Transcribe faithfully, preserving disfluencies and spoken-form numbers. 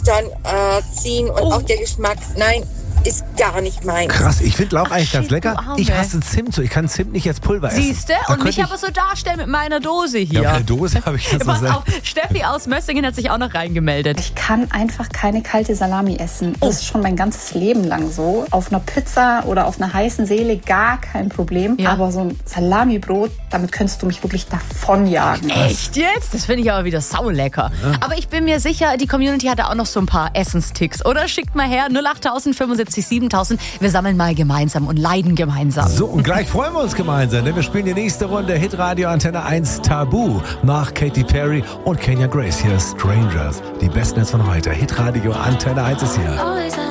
dann äh, ziehen und Oh. auch der Geschmack, nein, ist gar nicht mein. Krass, ich finde Lauch Ach, eigentlich ganz shit, lecker. du Arme. Ich hasse Zimt so. Ich kann Zimt nicht als Pulver essen. Siehste? Da Und mich könnte ich- aber so darstellen mit meiner Dose hier. Ja, mit der Dose habe ich das so Pass sehr. auf, Steffi aus Mössingen hat sich auch noch reingemeldet. Ich kann einfach keine kalte Salami essen. Das ist schon mein ganzes Leben lang so. Auf einer Pizza oder auf einer heißen Seele gar kein Problem. Ja. Aber so ein Salamibrot, damit könntest du mich wirklich davonjagen. Echt jetzt? Das finde ich aber wieder saulecker. Aber ich bin mir sicher, die Community hat da auch noch so ein paar Essensticks. Oder schickt mal her, null acht fünfundsiebzig siebentausend. Wir sammeln mal gemeinsam und leiden gemeinsam. So, und gleich freuen wir uns gemeinsam, denn wir spielen die nächste Runde Hitradio Antenne eins Tabu nach Katy Perry und Kenya Grace. Hier ist Strangers. Die besten jetzt von heute. Hitradio Antenne eins ist hier.